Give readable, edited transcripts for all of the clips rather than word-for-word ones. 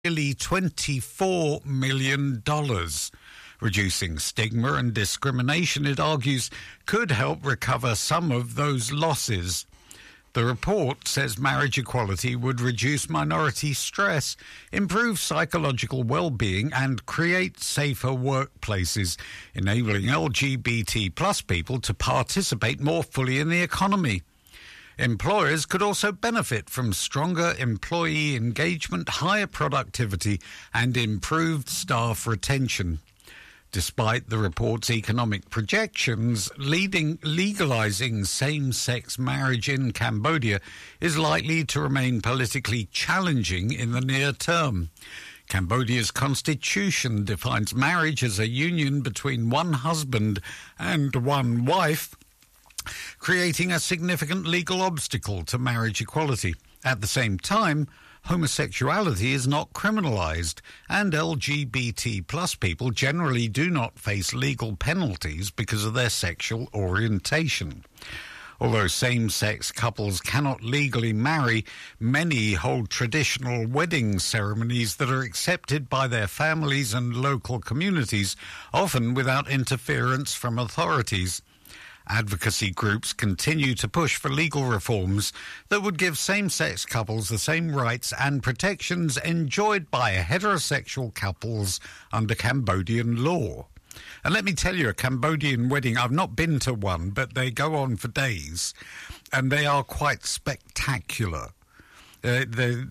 nearly $24 million. Reducing stigma and discrimination, it argues, could help recover some of those losses. The report says marriage equality would reduce minority stress, improve psychological well-being and create safer workplaces, enabling LGBT plus people to participate more fully in the economy. Employers could also benefit from stronger employee engagement, higher productivity and improved staff retention. Despite the report's economic projections, legalizing same-sex marriage in Cambodia is likely to remain politically challenging in the near term. Cambodia's constitution defines marriage as a union between one husband and one wife, creating a significant legal obstacle to marriage equality. At the same time, homosexuality is not criminalized, and LGBT plus people generally do not face legal penalties because of their sexual orientation. Although same-sex couples cannot legally marry, many hold traditional wedding ceremonies that are accepted by their families and local communities, often without interference from authorities. Advocacy groups continue to push for legal reforms that would give same-sex couples the same rights and protections enjoyed by heterosexual couples under Cambodian law. And let me tell you, a Cambodian wedding, I've not been to one, but they go on for days, and they are quite spectacular. A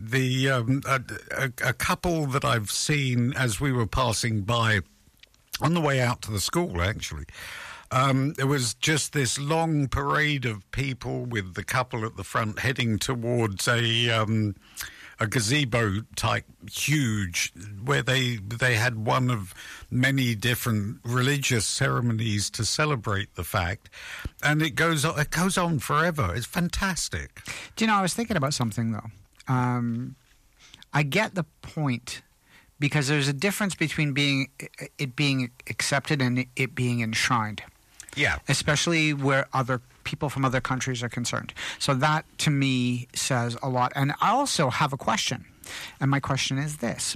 couple that I've seen as we were passing by on the way out to the school, actually, there was just this long parade of people with the couple at the front heading towards a gazebo type huge, where they had one of many different religious ceremonies to celebrate the fact, and it goes on forever. It's fantastic. Do you know, I was thinking about something though. I get the point, because there's a difference between it being accepted and it being enshrined. Yeah. Especially where other people from other countries are concerned. So that, to me, says a lot. And I also have a question. And my question is this.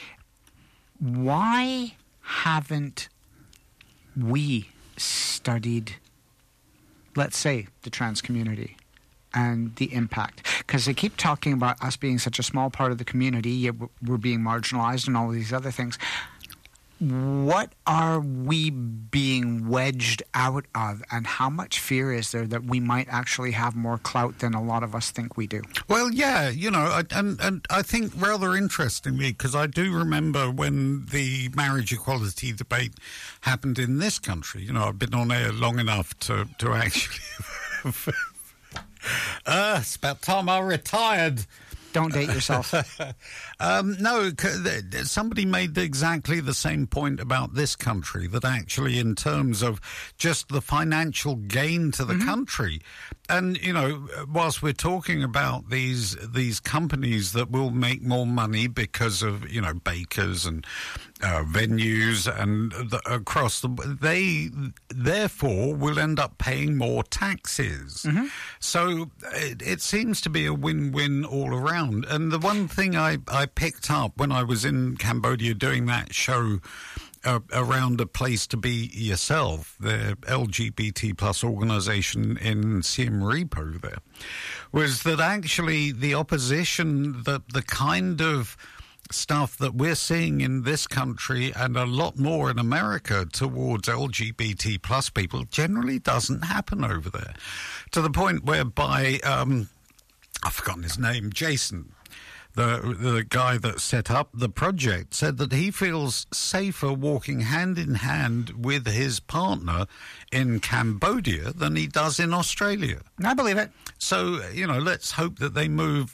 Why haven't we studied, let's say, the trans community and the impact? Because they keep talking about us being such a small part of the community, yet we're being marginalized and all of these other things. What are we being wedged out of, and how much fear is there that we might actually have more clout than a lot of us think we do? Well, yeah, you know, and I think rather interestingly, because I do remember when the marriage equality debate happened in this country, you know, I've been on air long enough to actually... it's about time I retired. Don't date yourself. No, somebody made exactly the same point about this country, that actually in terms of just the financial gain to the country, and, you know, whilst we're talking about these companies that will make more money because of, you know, bakers and venues and across they therefore will end up paying more taxes. So it seems to be a win-win all around. And the one thing I picked up when I was in Cambodia doing that show around A Place to Be Yourself, the LGBT plus organisation in Siem Reap over there, was that actually the opposition, the kind of stuff that we're seeing in this country and a lot more in America towards LGBT plus people generally doesn't happen over there, to the point whereby I've forgotten his name, Jason, the guy that set up the project, said that he feels safer walking hand in hand with his partner in Cambodia than he does in Australia. I believe it. So, you know, let's hope that they move.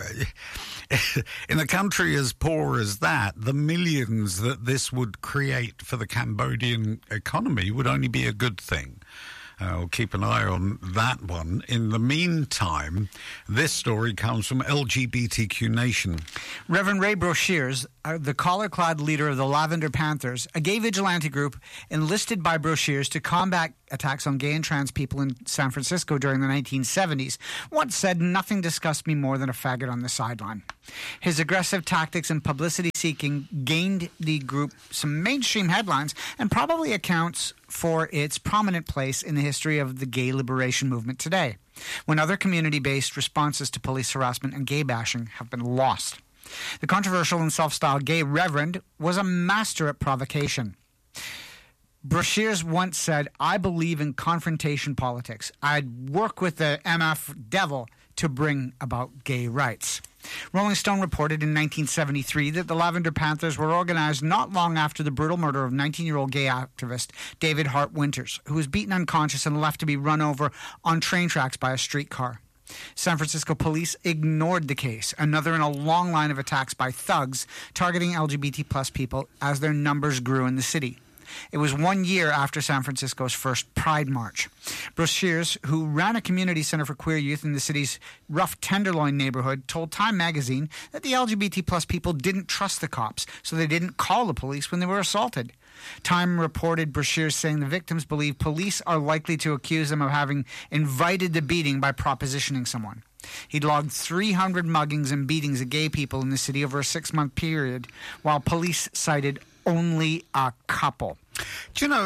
In a country as poor as that, the millions that this would create for the Cambodian economy would only be a good thing. I'll keep an eye on that one. In the meantime, this story comes from LGBTQ Nation. Reverend Ray Broshears the collar-clad leader of the Lavender Panthers, a gay vigilante group enlisted by Brashears to combat attacks on gay and trans people in San Francisco during the 1970s, once said, "Nothing disgusts me more than a faggot on the sideline." His aggressive tactics and publicity seeking gained the group some mainstream headlines and probably accounts for its prominent place in the history of the gay liberation movement today, when other community-based responses to police harassment and gay bashing have been lost. The controversial and self-styled gay reverend was a master at provocation. Brashears once said, "I believe in confrontation politics. I'd work with the MF devil to bring about gay rights." Rolling Stone reported in 1973 that the Lavender Panthers were organized not long after the brutal murder of 19-year-old gay activist David Hart Winters, who was beaten unconscious and left to be run over on train tracks by a streetcar. San Francisco police ignored the case, another in a long line of attacks by thugs targeting LGBT plus people as their numbers grew in the city. It was 1 year after San Francisco's first Pride March. Brashears, who ran a community center for queer youth in the city's rough Tenderloin neighborhood, told Time magazine that the LGBT plus people didn't trust the cops, so they didn't call the police when they were assaulted. Time reported Brashears saying the victims believe police are likely to accuse them of having invited the beating by propositioning someone. He logged 300 muggings and beatings of gay people in the city over a 6-month period, while police cited only a couple. Do you know,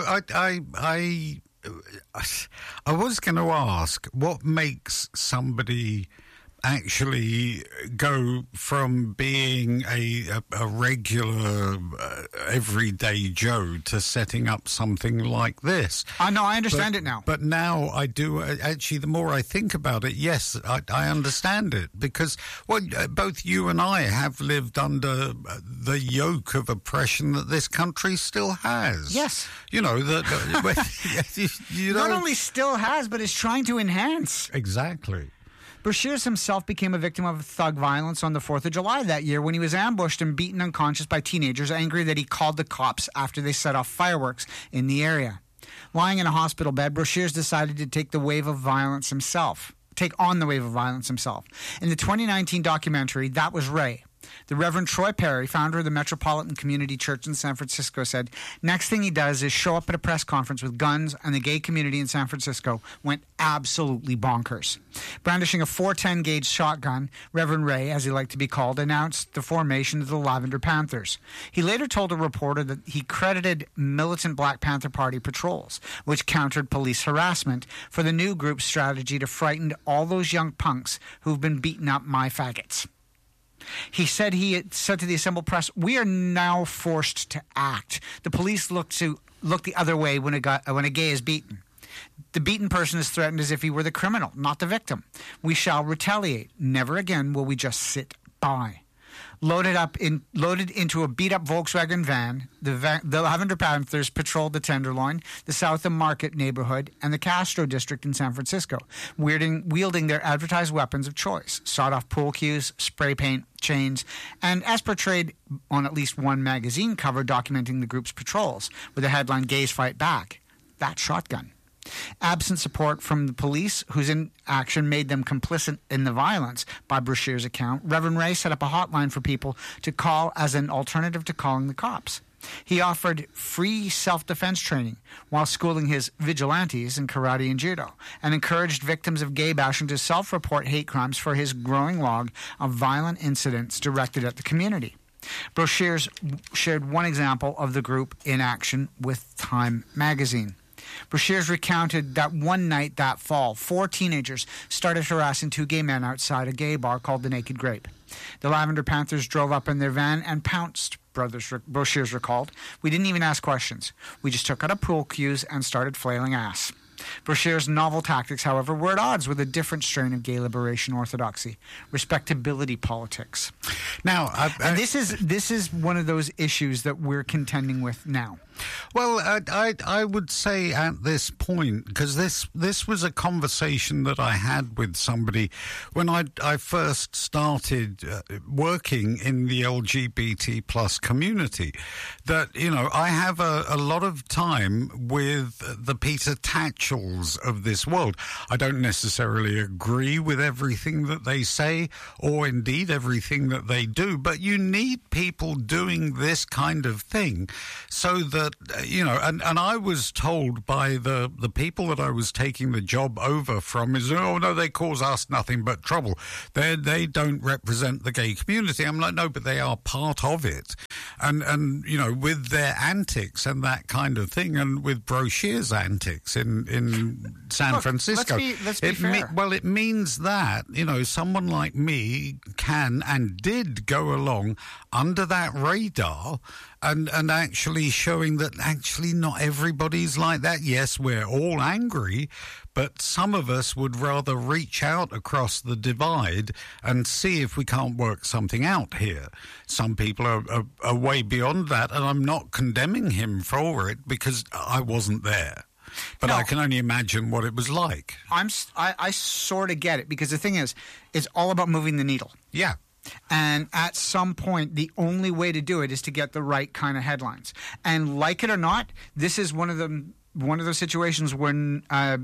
I was going to ask, what makes somebody actually go from being a regular everyday Joe to setting up something like this? No, I understand it now. But now I do. Actually, the more I think about it, yes, I understand it. Because, well, both you and I have lived under the yoke of oppression that this country still has. Yes. You know, Not only still has, but is trying to enhance. Exactly. Brashears himself became a victim of thug violence on the 4th of July that year when he was ambushed and beaten unconscious by teenagers angry that he called the cops after they set off fireworks in the area. Lying in a hospital bed, Brashears decided to take on the wave of violence himself. In the 2019 documentary, That Was Ray, the Reverend Troy Perry, founder of the Metropolitan Community Church in San Francisco, said, "Next thing he does is show up at a press conference with guns, and the gay community in San Francisco went absolutely bonkers." Brandishing a .410 gauge shotgun, Reverend Ray, as he liked to be called, announced the formation of the Lavender Panthers. He later told a reporter that he credited militant Black Panther Party patrols, which countered police harassment, for the new group's strategy to frighten all those young punks who've been beating up my faggots. He said to the assembled press, "We are now forced to act. The police look the other way when a gay is beaten. The beaten person is threatened as if he were the criminal, not the victim. We shall retaliate. Never again will we just sit by." Loaded into a beat-up Volkswagen van, the Lavender Panthers patrolled the Tenderloin, the South of Market neighborhood, and the Castro district in San Francisco, wielding their advertised weapons of choice: sawed-off pool cues, spray paint, chains, and as portrayed on at least one magazine cover documenting the group's patrols, with the headline "Gays Fight Back," that shotgun. Absent support from the police, whose inaction made them complicit in the violence, by Brashears' account, Reverend Ray set up a hotline for people to call as an alternative to calling the cops. He offered free self-defense training while schooling his vigilantes in karate and judo, and encouraged victims of gay bashing to self-report hate crimes for his growing log of violent incidents directed at the community. Brashears shared one example of the group in action with Time magazine. Brashears recounted that one night that fall, 4 teenagers started harassing 2 gay men outside a gay bar called the Naked Grape. The Lavender Panthers drove up in their van and pounced, Brashears recalled. "We didn't even ask questions. We just took out our pool cues and started flailing ass." Brashears' novel tactics, however, were at odds with a different strain of gay liberation orthodoxy: respectability politics. Now, and this is one of those issues that we're contending with now. Well, I would say at this point, because this was a conversation that I had with somebody when I first started working in the LGBT plus community, that, you know, I have a lot of time with the Peter Tatchells of this world. I don't necessarily agree with everything that they say or indeed everything that they do, but you need people doing this kind of thing so that, you know, and I was told by the people that I was taking the job over from is, oh, no, they cause us nothing but trouble. They don't represent the gay community. I'm like, no, but they are part of it. And you know, with their antics and that kind of thing, and with Brochure's antics in San Francisco. Let's be fair. Well, it means that, you know, someone like me can and did go along under that radar and actually showing that actually not everybody's like that. Yes, we're all angry, but some of us would rather reach out across the divide and see if we can't work something out here. Some people are way beyond that, and I'm not condemning him for it because I wasn't there. But no, I can only imagine what it was like. I sort of get it, because the thing is, it's all about moving the needle. Yeah. And at some point, the only way to do it is to get the right kind of headlines. And like it or not, this is one of those situations when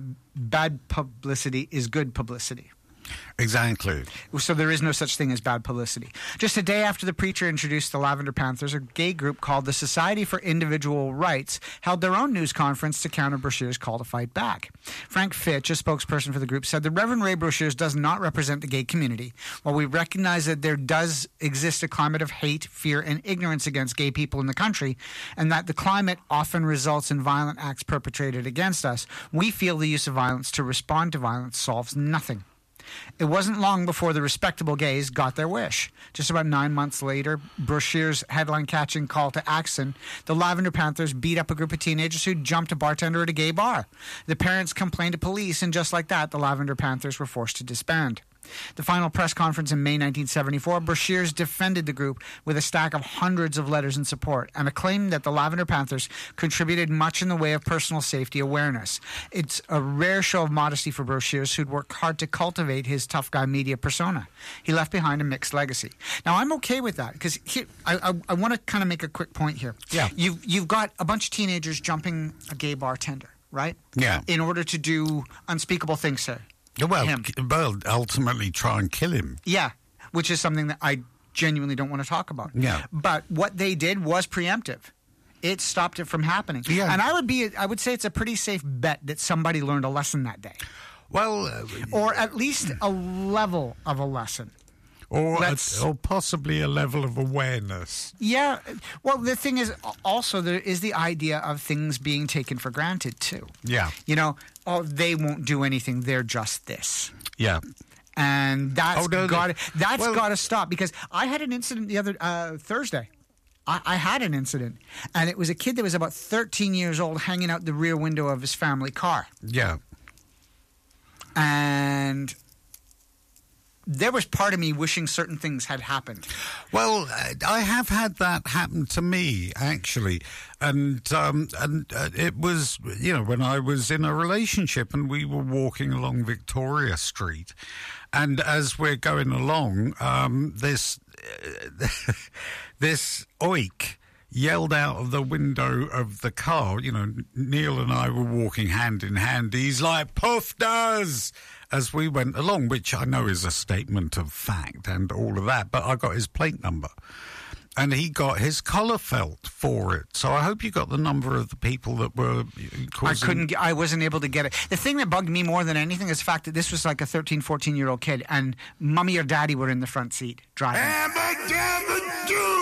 bad publicity is good publicity. Exactly. So there is no such thing as bad publicity. Just a day after the preacher introduced the Lavender Panthers, a gay group called the Society for Individual Rights held their own news conference to counter Brochure's call to fight back. Frank Fitch, a spokesperson for the group, said the Reverend Ray Brochures does not represent the gay community. While we recognize that there does exist a climate of hate, fear, and ignorance against gay people in the country, and that the climate often results in violent acts perpetrated against us, we feel the use of violence to respond to violence solves nothing. It wasn't long before the respectable gays got their wish. Just about 9 months later, Brochure's headline-catching call to action, the Lavender Panthers beat up a group of teenagers who jumped a bartender at a gay bar. The parents complained to police, and just like that, the Lavender Panthers were forced to disband. The final press conference in May 1974, Brochure's defended the group with a stack of hundreds of letters in support and acclaimed that the Lavender Panthers contributed much in the way of personal safety awareness. It's a rare show of modesty for Brochure's, who'd worked hard to cultivate his tough guy media persona. He left behind a mixed legacy. Now, I'm okay with that, because I want to kind of make a quick point here. Yeah. You've got a bunch of teenagers jumping a gay bartender, right? Yeah. In order to do unspeakable things to him. Well, ultimately try and kill him. Yeah, which is something that I genuinely don't want to talk about. Yeah. But what they did was preemptive. It stopped it from happening. Yeah. And I would say it's a pretty safe bet that somebody learned a lesson that day. Well, or at least a level of a lesson. Or possibly a level of awareness. Yeah. Well, the thing is, also, there is the idea of things being taken for granted, too. Yeah. You know, they won't do anything. They're just this. Yeah. And that's got to stop, because I had an incident the other Thursday. I had an incident, and it was a kid that was about 13 years old hanging out the rear window of his family car. Yeah. And there was part of me wishing certain things had happened. Well, I have had that happen to me, actually. And it was, you know, when I was in a relationship and we were walking along Victoria Street. And as we're going along, this oik yelled out of the window of the car. You know, Neil and I were walking hand in hand. He's like, "Puff does!" as we went along, which I know is a statement of fact and all of that, but I got his plate number. And he got his collar felt for it. So I hope you got the number of the people that were causing... I wasn't able to get it. The thing that bugged me more than anything is the fact that this was like a 13, 14-year-old kid, and mommy or daddy were in the front seat driving.